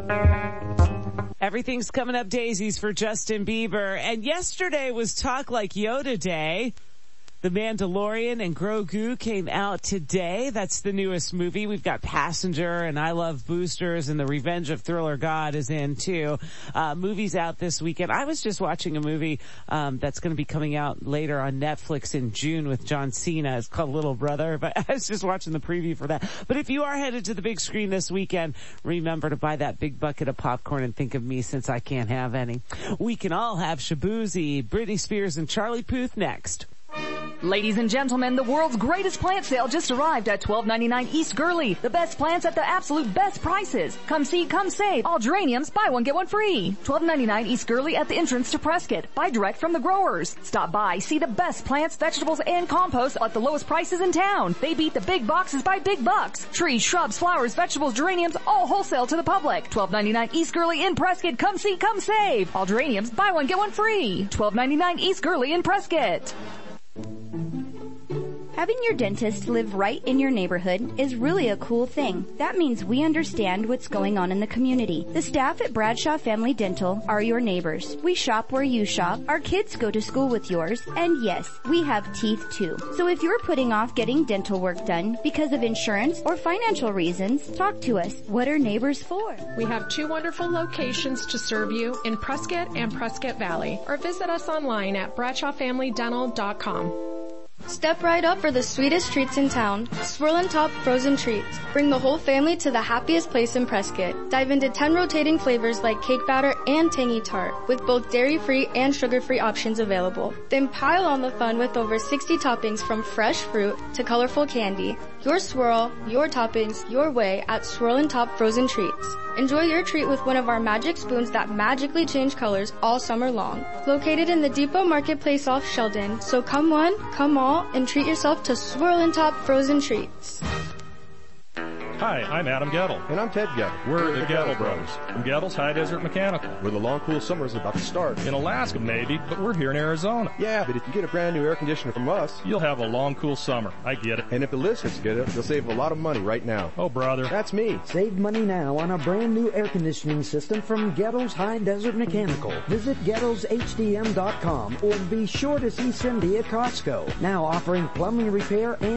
Everything's coming up daisies for Justin Bieber. And yesterday was Talk Like Yoda Day. The Mandalorian and Grogu came out today. That's the newest movie. We've got Passenger and I Love Boosters, and The Revenge of Thriller God is in too. Movies out this weekend. I was just watching a movie that's going to be coming out later on Netflix in June with John Cena. It's called Little Brother, but I was just watching the preview for that. But if you are headed to the big screen this weekend, remember to buy that big bucket of popcorn and think of me since I can't have any. We can all have Shabuzi, Britney Spears, and Charlie Puth next. Ladies and gentlemen, the world's greatest plant sale just arrived at $12.99 East Gurley. The best plants at the absolute best prices. Come see, come save. All geraniums, buy one, get one free. $12.99 East Gurley at the entrance to Prescott. Buy direct from the growers. Stop by, see the best plants, vegetables, and compost at the lowest prices in town. They beat the big boxes by big bucks. Trees, shrubs, flowers, vegetables, geraniums, all wholesale to the public. $12.99 East Gurley in Prescott. Come see, come save. All geraniums, buy one, get one free. $12.99 East Gurley in Prescott. Having your dentist live right in your neighborhood is really a cool thing. That means we understand what's going on in the community. The staff at Bradshaw Family Dental are your neighbors. We shop where you shop. Our kids go to school with yours. And yes, we have teeth too. So if you're putting off getting dental work done because of insurance or financial reasons, talk to us. What are neighbors for? We have 2 wonderful locations to serve you in Prescott and Prescott Valley. Or visit us online at BradshawFamilyDental.com. Step right up for the sweetest treats in town. Swirlin' Top Frozen Treats. Bring the whole family to the happiest place in Prescott. Dive into 10 rotating flavors like cake batter and tangy tart, with both dairy-free and sugar-free options available. Then pile on the fun with over 60 toppings from fresh fruit to colorful candy. Your swirl, your toppings, your way at Swirlin' Top Frozen Treats. Enjoy your treat with one of our magic spoons that magically change colors all summer long. Located in the Depot Marketplace off Sheldon, so come one, come all, and treat yourself to Swirlin' Top Frozen Treats. Hi, I'm Adam Gettle. And I'm Ted Gettle. We're the Gettle Bros from Gettle's High Desert Mechanical. Where the long, cool summer is about to start. In Alaska, maybe, but we're here in Arizona. Yeah, but if you get a brand new air conditioner from us, you'll have a long, cool summer. I get it. And if the listeners get it, you'll save a lot of money right now. Oh, brother. That's me. Save money now on a brand new air conditioning system from Gettle's High Desert Mechanical. Visit Gettle'sHDM.com or be sure to see Cindy at Costco. Now offering plumbing repair and